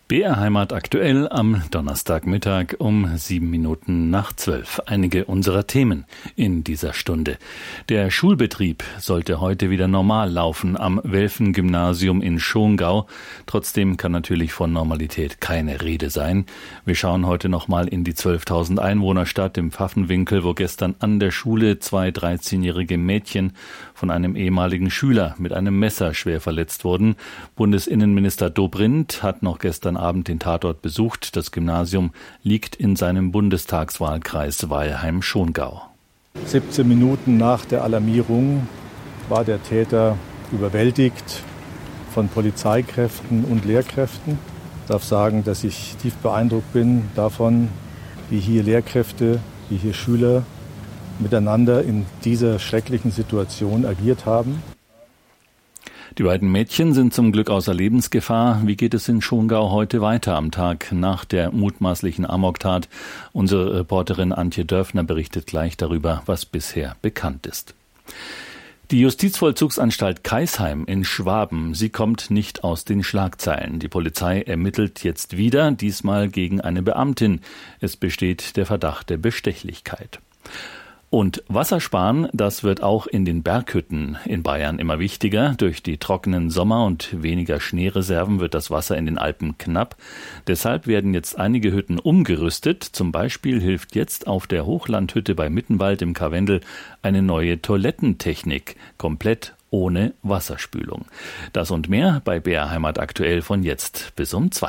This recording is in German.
BR Heimat aktuell am Donnerstagmittag um 7:07. Einige unserer Themen in dieser Stunde. Der Schulbetrieb sollte heute wieder normal laufen am Welfen-Gymnasium in Schongau. Trotzdem kann natürlich von Normalität keine Rede sein. Wir schauen heute nochmal in die 12.000 Einwohnerstadt im Pfaffenwinkel, wo gestern an der Schule 2 13-jährige Mädchen von einem ehemaligen Schüler mit einem Messer schwer verletzt wurden. Bundesinnenminister Dobrindt hat noch gestern Abend den Tatort besucht. Das Gymnasium liegt in seinem Bundestagswahlkreis Weilheim-Schongau. 17 Minuten nach der Alarmierung war der Täter überwältigt von Polizeikräften und Lehrkräften. Ich darf sagen, dass ich tief beeindruckt bin davon, wie hier Lehrkräfte, wie hier Schüler miteinander in dieser schrecklichen Situation agiert haben. Die beiden Mädchen sind zum Glück außer Lebensgefahr. Wie geht es in Schongau heute weiter am Tag nach der mutmaßlichen Amoktat? Unsere Reporterin Antje Dörfner berichtet gleich darüber, was bisher bekannt ist. Die Justizvollzugsanstalt Kaisheim in Schwaben, sie kommt nicht aus den Schlagzeilen. Die Polizei ermittelt jetzt wieder, diesmal gegen eine Beamtin. Es besteht der Verdacht der Bestechlichkeit. Und Wassersparen, das wird auch in den Berghütten in Bayern immer wichtiger. Durch die trockenen Sommer und weniger Schneereserven wird das Wasser in den Alpen knapp. Deshalb werden jetzt einige Hütten umgerüstet. Zum Beispiel hilft jetzt auf der Hochlandhütte bei Mittenwald im Karwendel eine neue Toilettentechnik, komplett ohne Wasserspülung. Das und mehr bei BR Heimat aktuell von jetzt bis um 2.